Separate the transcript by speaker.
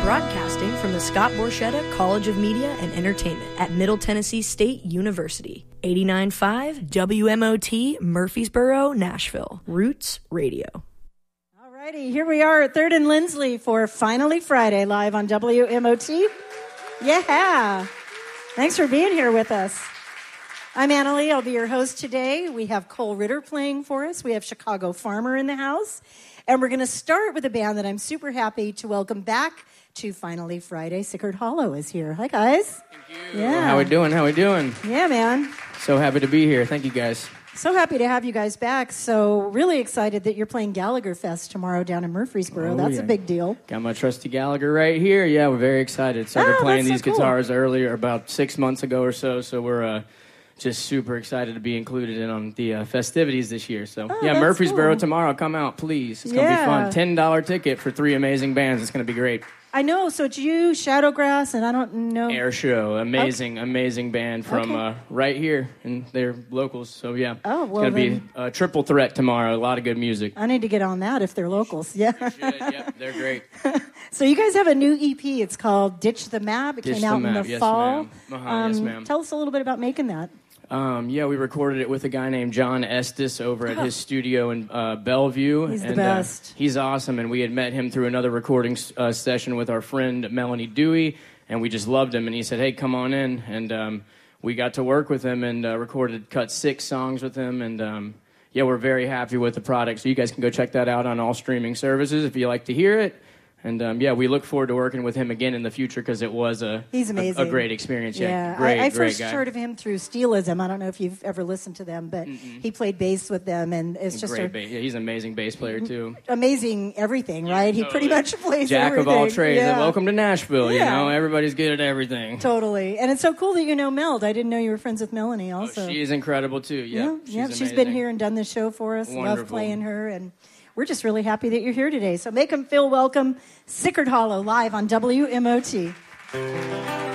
Speaker 1: Broadcasting from the Scott Borchetta College of Media and Entertainment at Middle Tennessee State University. 89.5 WMOT, Murfreesboro, Nashville. Roots Radio.
Speaker 2: All righty, here we are at 3rd and Lindsley for Finally Friday, live on WMOT. Yeah. Thanks for being here with us. I'm Annalie. I'll be your host today. We have Cole Ritter playing for us. We have Chicago Farmer in the house. And we're going to start with a band that I'm super happy to welcome back to Finally Friday. Sickert Hollow is here. Hi, guys.
Speaker 3: Thank you.
Speaker 2: Yeah.
Speaker 3: How we doing?
Speaker 2: Yeah, man.
Speaker 3: So happy to be here. Thank you, guys.
Speaker 2: So happy to have you guys back. So really excited that you're playing Gallagher Fest tomorrow down in Murfreesboro. That's a big deal.
Speaker 3: Got my trusty Gallagher right here. Yeah, we're very excited. Started playing these guitars earlier, about 6 months ago or so. So we're just super excited to be included in on the festivities this year. So Murfreesboro tomorrow. Come out, please. It's going to be fun. $10 ticket for 3 amazing bands. It's going to be great.
Speaker 2: I know. So it's you, Shadowgrass, and I don't know.
Speaker 3: Air Show. Amazing band from right here. And they're locals. So, yeah.
Speaker 2: Oh, well,
Speaker 3: it's going to be a triple threat tomorrow. A lot of good music.
Speaker 2: I need to get on that if they're locals. Yeah.
Speaker 3: You should. Yep, they're great.
Speaker 2: So you guys have a new EP. It's called Ditch the Map. It came out in the fall.
Speaker 3: Yes, ma'am.
Speaker 2: Tell us a little bit about making that.
Speaker 3: We recorded it with a guy named John Estes over at his studio in Bellevue.
Speaker 2: He's the best.
Speaker 3: He's awesome, and we had met him through another recording session with our friend Melanie Dewey, and we just loved him, and he said, hey, come on in, and we got to work with him and cut 6 songs with him, and we're very happy with the product, so you guys can go check that out on all streaming services if you like to hear it. And, we look forward to working with him again in the future because it was
Speaker 2: He's amazing.
Speaker 3: A great experience.
Speaker 2: Yeah, I first heard of him through Steelism. I don't know if you've ever listened to them, but he played bass with them, and it's just
Speaker 3: he's an amazing bass player, too.
Speaker 2: Amazing everything, right? He pretty much plays
Speaker 3: Jack
Speaker 2: everything.
Speaker 3: of all trades.
Speaker 2: Yeah.
Speaker 3: And welcome to Nashville,
Speaker 2: Yeah.
Speaker 3: you know? Everybody's good at everything.
Speaker 2: Totally. And it's so cool that you know Meld. I didn't know you were friends with Melanie also.
Speaker 3: She's incredible, too. Yeah,
Speaker 2: she's been here and done the show for us.
Speaker 3: Wonderful.
Speaker 2: Love playing her, and we're just really happy that you're here today. So make them feel welcome. Sickert Hollow live on WMOT.